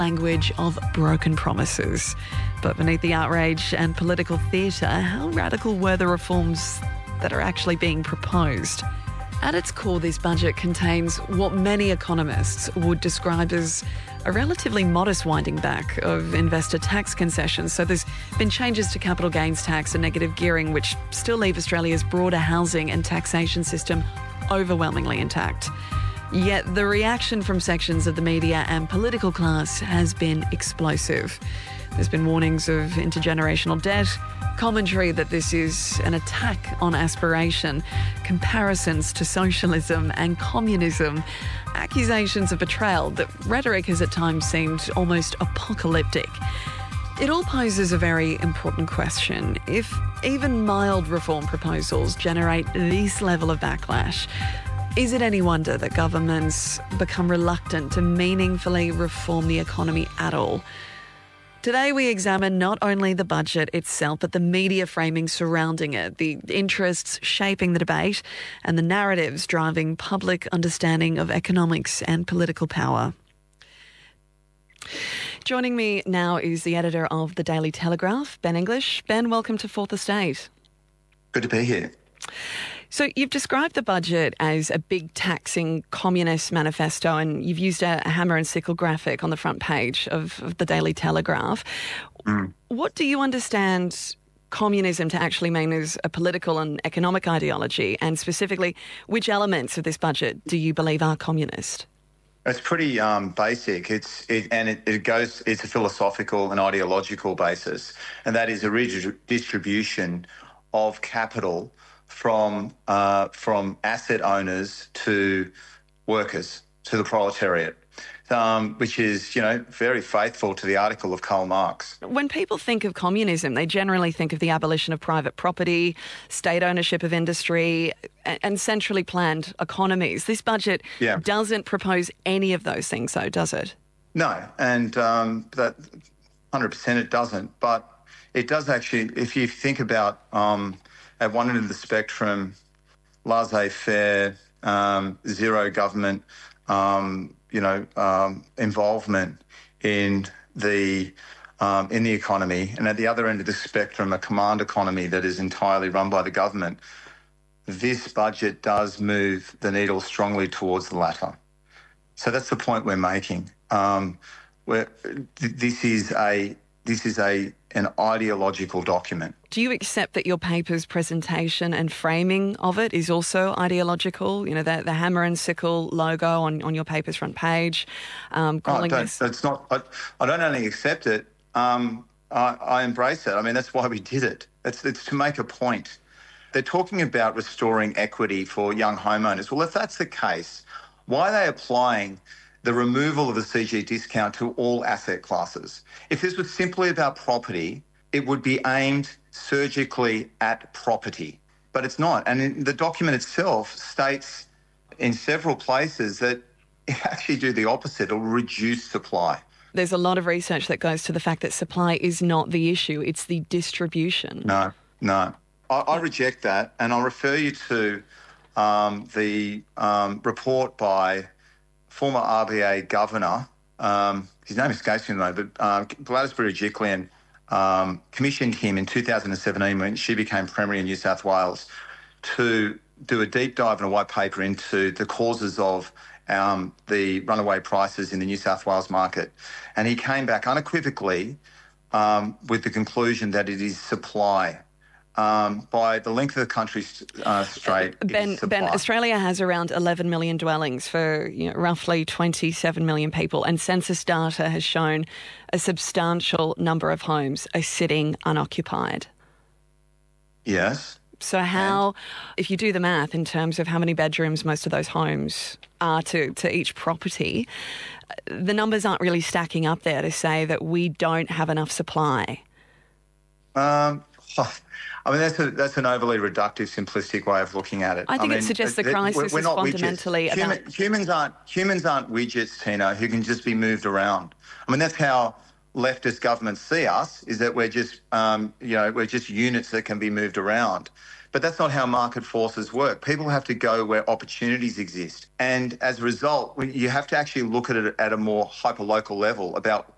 language of broken promises. But beneath the outrage and political theatre, how radical were the reforms that are actually being proposed? At its core, this budget contains what many economists would describe as a relatively modest winding back of investor tax concessions. So there's been changes to capital gains tax and negative gearing, which still leave Australia's broader housing and taxation system overwhelmingly intact. Yet the reaction from sections of the media and political class has been explosive. There's been warnings of intergenerational debt, commentary that this is an attack on aspiration, comparisons to socialism and communism, accusations of betrayal. The rhetoric has at times seemed almost apocalyptic. It all poses a very important question. If even mild reform proposals generate this level of backlash, is it any wonder that governments become reluctant to meaningfully reform the economy at all? Today we examine not only the budget itself, but the media framing surrounding it, the interests shaping the debate, and the narratives driving public understanding of economics and political power. Joining me now is the editor of The Daily Telegraph, Ben English. Ben, welcome to Fourth Estate. Good to be here. So you've described the budget as a big taxing communist manifesto, and you've used a hammer and sickle graphic on the front page of the Daily Telegraph. What do you understand communism to actually mean as a political and economic ideology? And specifically, which elements of this budget do you believe are communist? It's pretty basic. It's a philosophical and ideological basis, and that is a redistribution of capital from asset owners to workers, to the proletariat, which is, very faithful to the article of Karl Marx. When people think of communism, they generally think of the abolition of private property, state ownership of industry, and centrally planned economies. This budget doesn't propose any of those things, though, does it? No, and that 100% it doesn't. But it does actually, if you think about at one end of the spectrum, laissez-faire, zero government, involvement in the economy, and at the other end of the spectrum, a command economy that is entirely run by the government. This budget does move the needle strongly towards the latter. So that's the point we're making. This is an ideological document. Do you accept that your paper's presentation and framing of it is also ideological? The hammer and sickle logo on your paper's front page. I don't only accept it. I embrace it. I mean, that's why we did it. It's to make a point. They're talking about restoring equity for young homeowners. Well, if that's the case, why are they applying the removal of the CG discount to all asset classes? If this was simply about property, it would be aimed surgically at property. But it's not. And the document itself states in several places that it actually do the opposite. It'll reduce supply. There's a lot of research that goes to the fact that supply is not the issue, it's the distribution. No. I reject that, and I'll refer you to the report by former RBA governor, his name escapes me at the moment, but Gladys Berejiklian commissioned him in 2017 when she became Premier in New South Wales to do a deep dive in a white paper into the causes of the runaway prices in the New South Wales market. And he came back unequivocally with the conclusion that it is supply. By the length of the country straight. Ben, Australia has around 11 million dwellings for roughly 27 million people, and census data has shown a substantial number of homes are sitting unoccupied. Yes. So if you do the math in terms of how many bedrooms most of those homes are to each property, the numbers aren't really stacking up there to say that we don't have enough supply. I mean, that's an overly reductive, simplistic way of looking at it. I think it suggests the crisis is fundamentally about... Humans aren't widgets, Tina, who can just be moved around. I mean, that's how leftist governments see us, is that we're just, we're just units that can be moved around. But that's not how market forces work. People have to go where opportunities exist. And as a result, you have to actually look at it at a more hyperlocal level about